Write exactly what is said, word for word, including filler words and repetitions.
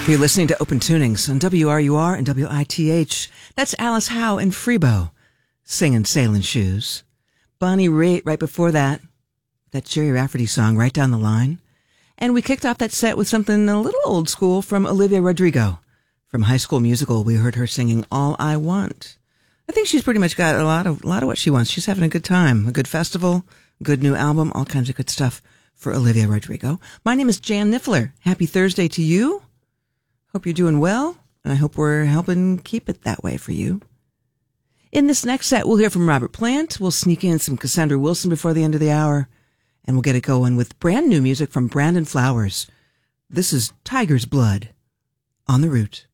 You're listening to Open Tunings on W R U R and W I T H. That's Alice Howe and Freebo singing Sailing Shoes. Bonnie Raitt right before that. That Jerry Rafferty song, Right Down the Line. And we kicked off that set with something a little old school from Olivia Rodrigo. From High School Musical, we heard her singing All I Want. I think she's pretty much got a lot of a lot of what she wants. She's having a good time, a good festival, a good new album, all kinds of good stuff for Olivia Rodrigo. My name is Jan Niffler. Happy Thursday to you. Hope you're doing well, and I hope we're helping keep it that way for you. In this next set, we'll hear from Robert Plant. We'll sneak in some Cassandra Wilson before the end of the hour, and we'll get it going with brand new music from Brandon Flowers. This is Tiger's Blood on the Route.